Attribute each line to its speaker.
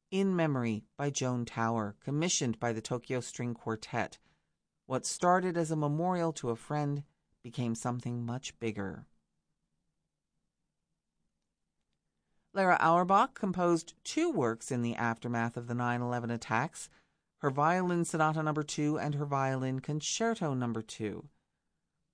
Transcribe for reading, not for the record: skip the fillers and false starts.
Speaker 1: In Memory by Joan Tower, commissioned by the Tokyo String Quartet. What started as a memorial to a friend became something much bigger. Lara Auerbach composed 2 works in the aftermath of the 9/11 attacks, her Violin Sonata No. 2 and her Violin Concerto No. 2.